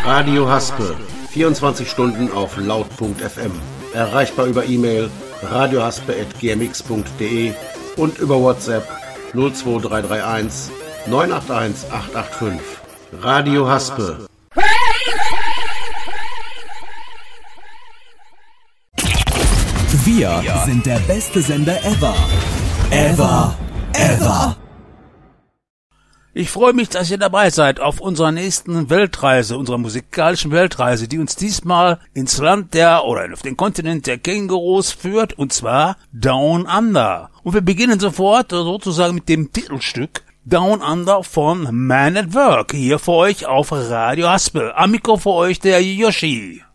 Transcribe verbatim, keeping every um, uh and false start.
Radio Haspe, vierundzwanzig Stunden auf laut punkt f m. Erreichbar über E-Mail radiohaspe at g m x punkt d e und über WhatsApp null zwei drei drei eins neun acht eins acht acht fünf. Radio Haspe. Wir sind der beste Sender ever. Ever. Ever. Ich freue mich, dass ihr dabei seid auf unserer nächsten Weltreise, unserer musikalischen Weltreise, die uns diesmal ins Land der, oder auf den Kontinent der Kängurus führt, und zwar Down Under. Und wir beginnen sofort sozusagen mit dem Titelstück Down Under von Man at Work, hier für euch auf Radio Haspe. Am Mikro für euch der Yoshi.